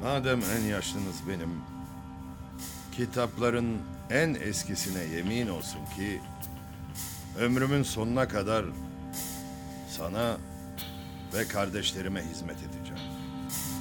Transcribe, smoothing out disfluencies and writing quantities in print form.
Madem en yaşlınız benim, kitapların en eskisine yemin olsun ki ömrümün sonuna kadar sana ve kardeşlerime hizmet edeceğim.